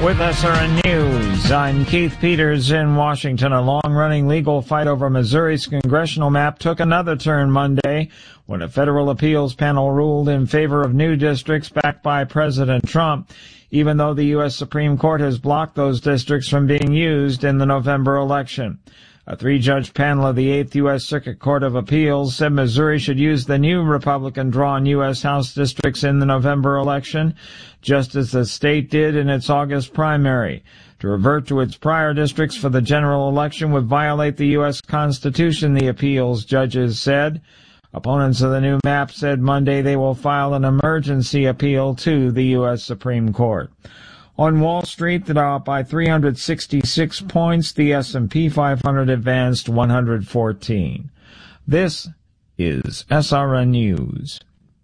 With SRN News, I'm Keith Peters in Washington. A long-running legal fight over Missouri's congressional map took another turn Monday when a federal appeals panel ruled in favor of new districts backed by President Trump, even though the U.S. Supreme Court has blocked those districts from being used in the November election. A three-judge panel of the 8th U.S. Circuit Court of Appeals said Missouri should use the new Republican-drawn U.S. House districts in the November election, just as the state did in its August primary. To revert to its prior districts for the general election would violate the U.S. Constitution, the appeals judges said. Opponents of the new map said Monday they will file an emergency appeal to the U.S. Supreme Court. On Wall Street, the Dow up by 366 points. The S&P 500 advanced 114. This is SRN News.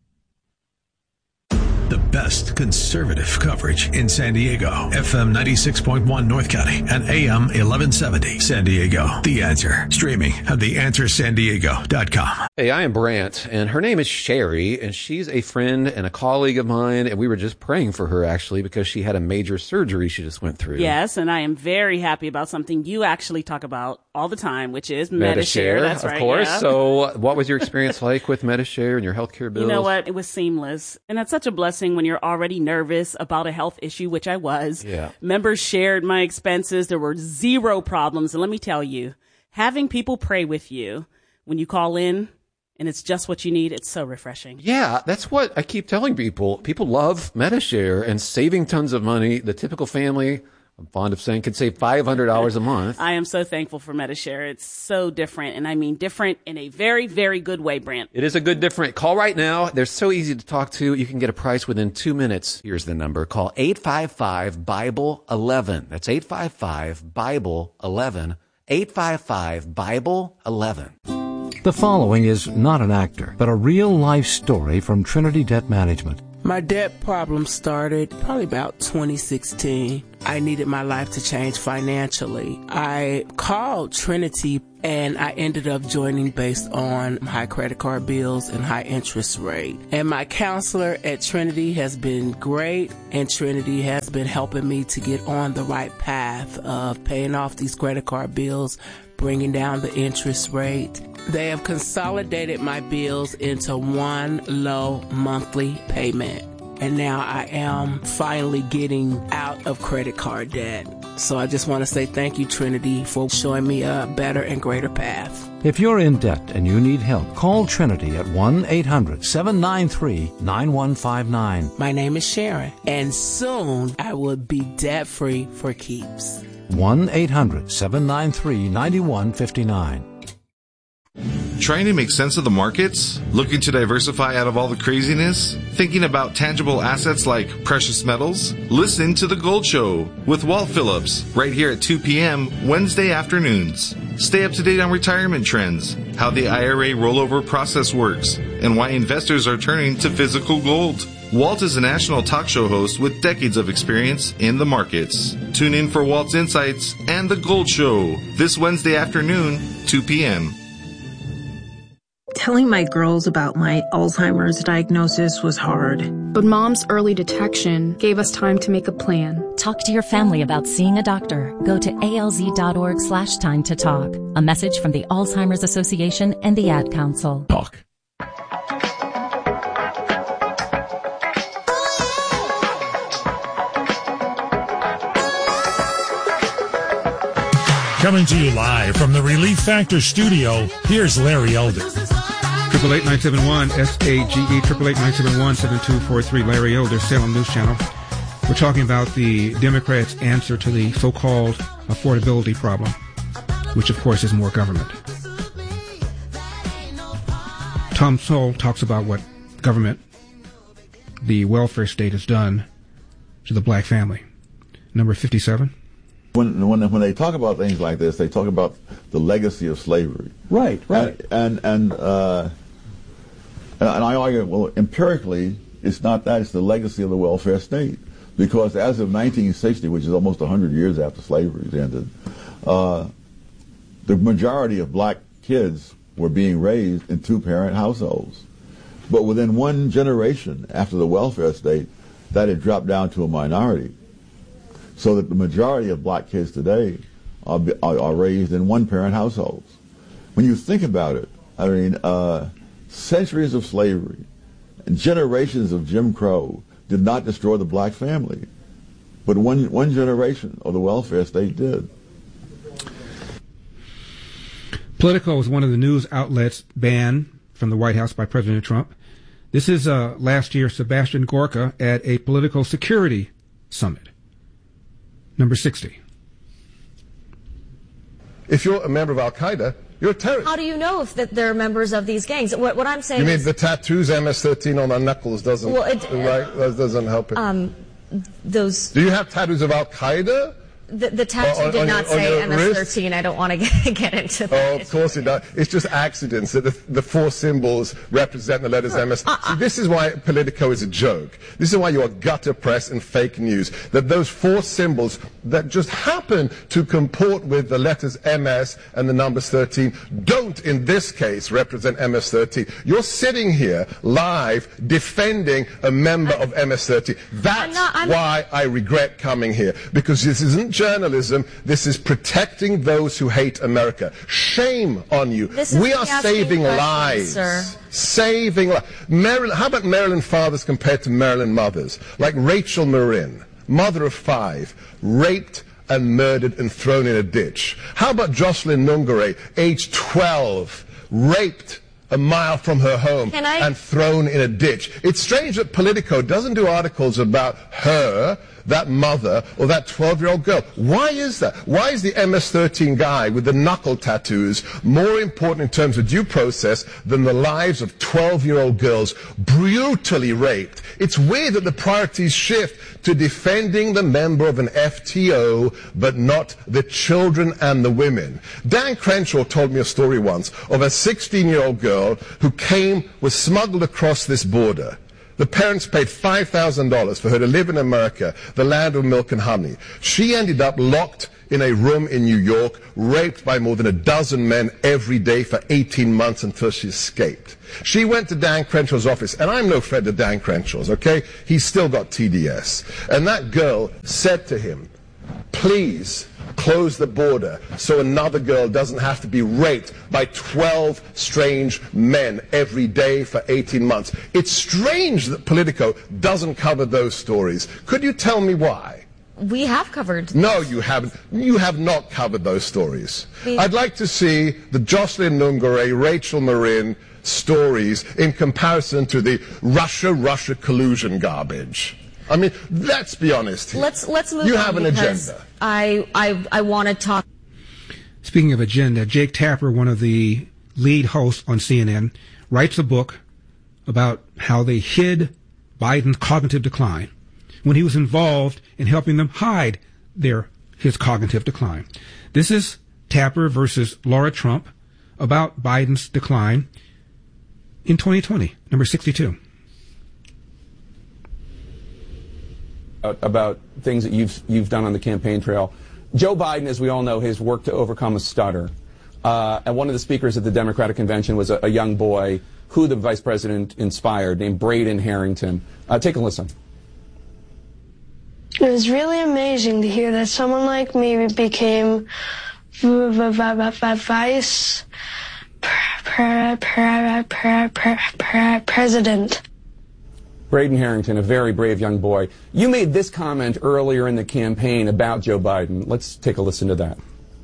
The best conservative coverage in San Diego. FM 96.1 North County and AM 1170 San Diego. The Answer. Streaming at theanswersandiego.com. Hey, I am Brant, and her name is Sherry, and she's a friend and a colleague of mine, and we were just praying for her, actually, because she had a major surgery she just went through. Yes, and I am very happy about something you actually talk about all the time, which is Medi-Share. That's right, of course. Yeah. So what was your experience like with Medi-Share and your healthcare bills? You know what? It was seamless, and that's such a blessing when you're already nervous about a health issue, which I was. Yeah. Members shared my expenses. There were zero problems, and let me tell you, having people pray with you when you call in, and it's just what you need, it's so refreshing. Yeah, that's what I keep telling people. People love Medi-Share and saving tons of money. The typical family, I'm fond of saying, could save $500 a month. I am so thankful for Medi-Share. It's so different, and I mean different in a very, very good way, Brant. It is a good different. Call right now. They're so easy to talk to. You can get a price within 2 minutes. Here's the number. Call 855-BIBLE-11. That's 855-BIBLE-11. 855-BIBLE-11. The following is not an actor, but a real-life story from Trinity Debt Management. My debt problem started probably about 2016. I needed my life to change financially. I called Trinity and I ended up joining based on high credit card bills and high interest rate. And my counselor at Trinity has been great, and Trinity has been helping me to get on the right path of paying off these credit card bills, bringing down the interest rate. They have consolidated my bills into one low monthly payment. And now I am finally getting out of credit card debt. So I just want to say thank you, Trinity, for showing me a better and greater path. If you're in debt and you need help, call Trinity at 1-800-793-9159. My name is Sharon, and soon I will be debt-free for keeps. 1-800-793-9159. Trying to make sense of the markets? Looking to diversify out of all the craziness? Thinking about tangible assets like precious metals? Listen to The Gold Show with Walt Phillips right here at 2 p.m. Wednesday afternoons. Stay up to date on retirement trends, how the IRA rollover process works, and why investors are turning to physical gold. Walt is a national talk show host with decades of experience in the markets. Tune in for Walt's Insights and The Gold Show this Wednesday afternoon, 2 p.m. Telling my girls about my Alzheimer's diagnosis was hard. But Mom's early detection gave us time to make a plan. Talk to your family about seeing a doctor. Go to alz.org/time to talk. A message from the Alzheimer's Association and the Ad Council. Talk. Coming to you live from the Relief Factor studio, here's Larry Elder. 888-971-SAGE, 888-971-7243, Larry Elder, Salem News Channel. We're talking about the Democrats' answer to the so-called affordability problem, which of course is more government. Tom Sowell talks about what government, the welfare state, has done to the black family. Number 57. When they talk about things like this, they talk about the legacy of slavery. Right. And I argue, well, empirically, it's not that. It's the legacy of the welfare state. Because as of 1960, which is almost 100 years after slavery ended, the majority of black kids were being raised in two-parent households. But within one generation after the welfare state, that had dropped down to a minority. so that the majority of black kids today are raised in one-parent households. When you think about it, I mean, centuries of slavery and generations of Jim Crow did not destroy the black family, but one generation of the welfare state did. Politico was one of the news outlets banned from the White House by President Trump. This is last year Sebastian Gorka at a political security summit. Number 60. If you're a member of Al-Qaeda, you're a terrorist. How do you know if that they're members of these gangs? What I'm saying is... You mean the tattoos, MS-13 on their knuckles doesn't... Well, that doesn't help it. Those... Do you have tattoos of Al-Qaeda? The tattoo did not say MS-13. I don't want to get into that. Oh, of course it does. It's just accidents that the four symbols represent the letters MS. See, this is why Politico is a joke. This is why you are gutter press and fake news. That those four symbols that just happen to comport with the letters MS and the numbers 13 don't, in this case, represent MS-13. You're sitting here live defending a member of MS-13. That's why I regret coming here. Because this isn't journalism, this is protecting those who hate America. Shame on you. We are saving lives. Sir. Saving lives. How about Maryland fathers compared to Maryland mothers? Like Rachel Marin, mother of 5, raped and murdered and thrown in a ditch. How about Jocelyn Nungare, age 12, raped a mile from her home and thrown in a ditch? It's strange that Politico doesn't do articles about her, that mother, or that 12-year-old girl. Why is that? Why is the MS-13 guy with the knuckle tattoos more important in terms of due process than the lives of 12-year-old girls brutally raped? It's weird that the priorities shift to defending the member of an FTO, but not the children and the women. Dan Crenshaw told me a story once of a 16-year-old girl who was smuggled across this border. The parents paid $5,000 for her to live in America, the land of milk and honey. She ended up locked in a room in New York, raped by more than a dozen men every day for 18 months until she escaped. She went to Dan Crenshaw's office, and I'm no friend of Dan Crenshaw's, okay? He's still got TDS. And that girl said to him, please close the border so another girl doesn't have to be raped by 12 strange men every day for 18 months. It's strange that Politico doesn't cover those stories. Could you tell me why? We have covered. No, you haven't. You have not covered those stories. I'd like to see the Jocelyn Nungare, Rachel Marin stories in comparison to the Russia collusion garbage. I mean, let's be honest here. Let's move on. You have an agenda. I want to talk. Speaking of agenda, Jake Tapper, one of the lead hosts on CNN, writes a book about how they hid Biden's cognitive decline when he was involved in helping them hide his cognitive decline. This is Tapper versus Laura Trump about Biden's decline in 2020, number 62. About things that you've done on the campaign trail. Joe Biden, as we all know, has worked to overcome a stutter. And one of the speakers at the Democratic convention was a young boy who the vice president inspired, named Braden Harrington. Take a listen. It was really amazing to hear that someone like me became vice president. Braden Harrington, a very brave young boy. You made this comment earlier in the campaign about Joe Biden. Let's take a listen to that.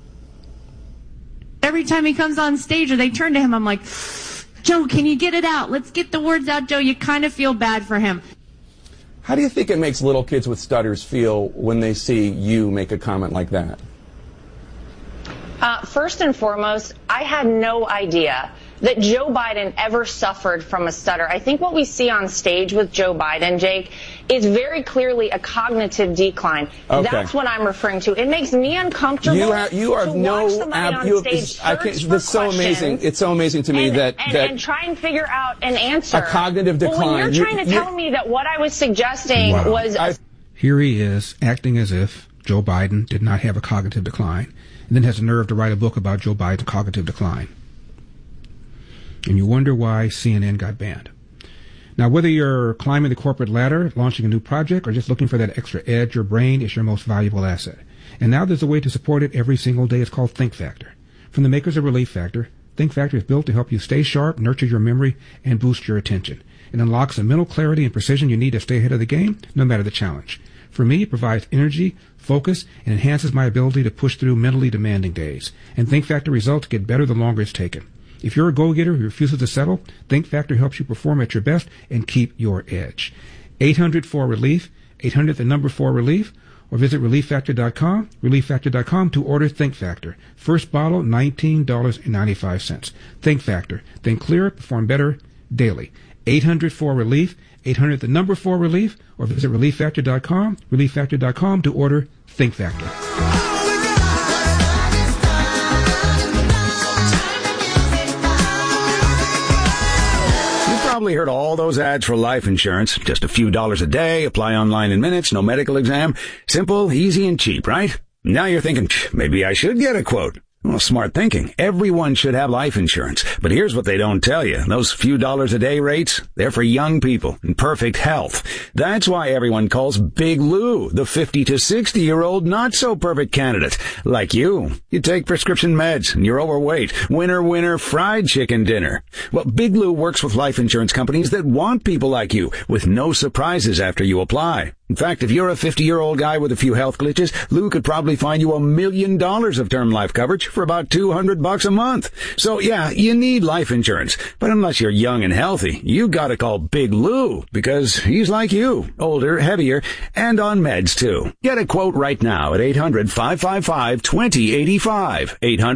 Every time he comes on stage or they turn to him, I'm like, Joe, can you get it out? Let's get the words out, Joe. You kind of feel bad for him. How do you think it makes little kids with stutters feel when they see you make a comment like that? First and foremost, I had no idea that Joe Biden ever suffered from a stutter. I think what we see on stage with Joe Biden, Jake, is very clearly a cognitive decline. Okay. That's what I'm referring to. It makes me uncomfortable you are to no watch somebody on stage That's so amazing. It's so amazing to me and try and figure out an answer. A cognitive decline. Well, when you're trying to tell me that what I was suggesting was... Here he is, acting as if Joe Biden did not have a cognitive decline, and then has the nerve to write a book about Joe Biden's cognitive decline. And you wonder why CNN got banned. Now, whether you're climbing the corporate ladder, launching a new project, or just looking for that extra edge, your brain is your most valuable asset. And now there's a way to support it every single day. It's called Think Factor. From the makers of Relief Factor, Think Factor is built to help you stay sharp, nurture your memory, and boost your attention. It unlocks the mental clarity and precision you need to stay ahead of the game, no matter the challenge. For me, it provides energy, focus, and enhances my ability to push through mentally demanding days. And Think Factor results get better the longer it's taken. If you're a go-getter who refuses to settle, Think Factor helps you perform at your best and keep your edge. 800-4-RELIEF, 800-4-RELIEF, or visit ReliefFactor.com, ReliefFactor.com to order Think Factor. First bottle, $19.95. Think Factor. Think clearer, perform better daily. 800-4-RELIEF, 800-4-RELIEF, or visit ReliefFactor.com, ReliefFactor.com to order Think Factor. Probably heard all those ads for life insurance. Just a few dollars a day, apply online in minutes, no medical exam. Simple, easy, and cheap, right? Now you're thinking, maybe I should get a quote. Well, smart thinking. Everyone should have life insurance. But here's what they don't tell you. Those few dollars a day rates, they're for young people in perfect health. That's why everyone calls Big Lou the 50 to 60-year-old not-so-perfect candidate. Like you. You take prescription meds and you're overweight. Winner, fried chicken dinner. Well, Big Lou works with life insurance companies that want people like you with no surprises after you apply. In fact, if you're a 50-year-old guy with a few health glitches, Lou could probably find you $1 million of term life coverage for about $200 a month. So yeah, you need life insurance. But unless you're young and healthy, you gotta call Big Lou because he's like you, older, heavier, and on meds too. Get a quote right now at 800-555-2085.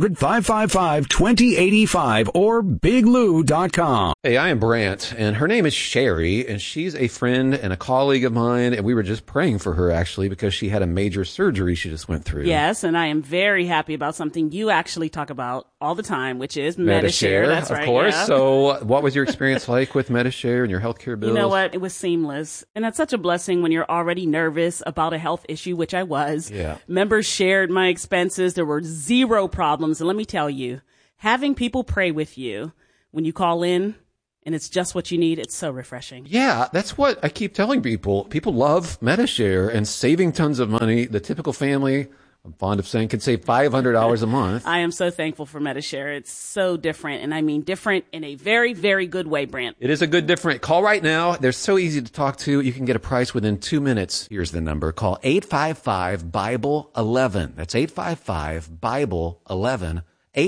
800-555-2085 or biglou.com. Hey, I am Brant, and her name is Sherry, and she's a friend and a colleague of mine, and we were just praying for her, actually, because she had a major surgery she just went through. Yes, and I am very happy about something you actually talk about all the time, which is Medi-Share. That's right. Of course. Yeah. So what was your experience like with Medi-Share and your healthcare bills? You know what? It was seamless. And that's such a blessing when you're already nervous about a health issue, which I was. Yeah. Members shared my expenses. There were zero problems. And let me tell you, having people pray with you when you call in, and it's just what you need, it's so refreshing. Yeah, that's what I keep telling people. People love Medi-Share and saving tons of money. The typical family, I'm fond of saying, can save $500 a month. I am so thankful for Medi-Share. It's so different, and I mean different in a very, very good way, Brent. It is a good different. Call right now. They're so easy to talk to. You can get a price within 2 minutes. Here's the number. Call 855-BIBLE-11. That's 855-BIBLE-11.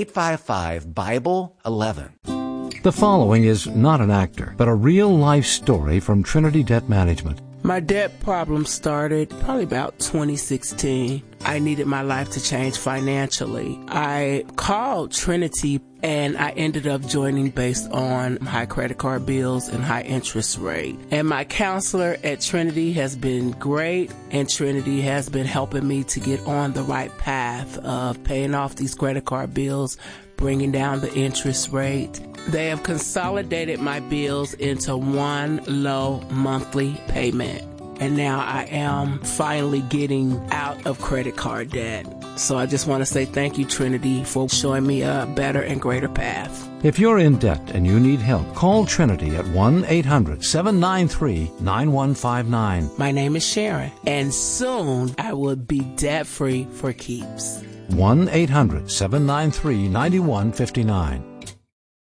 855-BIBLE-11. The following is not an actor, but a real-life story from Trinity Debt Management. My debt problem started probably about 2016. I needed my life to change financially. I called Trinity and I ended up joining based on high credit card bills and high interest rate. And my counselor at Trinity has been great, and Trinity has been helping me to get on the right path of paying off these credit card bills, bringing down the interest rate. They have consolidated my bills into one low monthly payment. And now I am finally getting out of credit card debt. So I just want to say thank you, Trinity, for showing me a better and greater path. If you're in debt and you need help, call Trinity at 1-800-793-9159. My name is Sharon, and soon I will be debt-free for keeps. 1-800-793-9159.